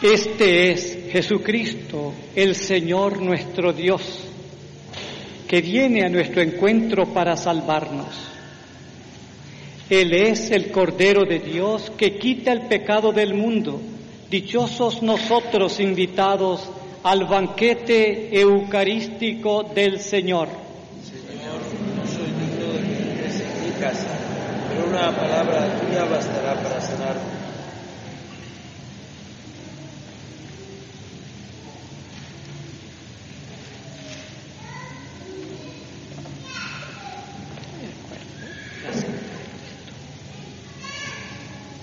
Este es Jesucristo, el Señor nuestro Dios, que viene a nuestro encuentro para salvarnos. Él es el Cordero de Dios que quita el pecado del mundo. Dichosos nosotros invitados al banquete eucarístico del Señor. Señor, no soy digno de que entres en mi casa, pero una palabra tuya bastará para sanar